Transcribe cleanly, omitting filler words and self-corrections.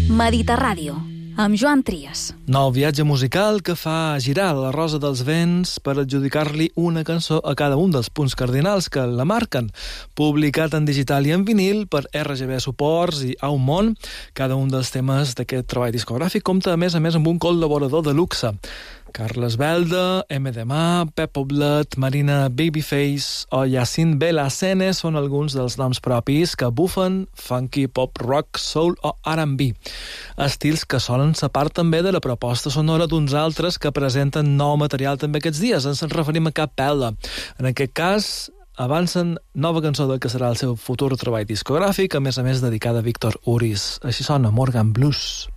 Mediterràdio, amb Joan Trias. Nou viatge musical que fa girar la rosa dels vents per adjudicar-li una cançó a cada un dels punts cardinals que la marquen. Publicat en digital i en vinil per RGB Suports i Au Món, cada un dels temes d'aquest treball discogràfic compta a més amb un col·laborador de luxe. Carles Belda, MDMA, Pep Poblet, Marina Babyface o Yacine Belacene són alguns dels noms propis que bufen funky, pop, rock, soul o R&B. Estils que solen ser part també de la proposta sonora d'uns altres que presenten nou material també aquests dies. Ens referim a Cap Pelda. En aquest cas, avancen nova cançó del que serà el seu futur treball discogràfic, a més dedicada a Víctor Uris. Així sona Morgan Blues.